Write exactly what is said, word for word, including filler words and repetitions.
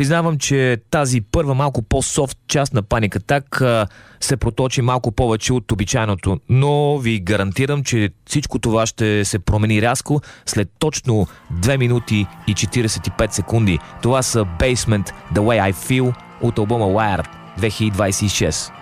признавам, че тази първа малко по-софт част на Panic Attack се проточи малко повече от обичайното, но ви гарантирам, че всичко това ще се промени рязко след точно две минути и четиридесет и пет секунди. Това са Basement The Way I Feel от албума Wired две хиляди двадесет и шест.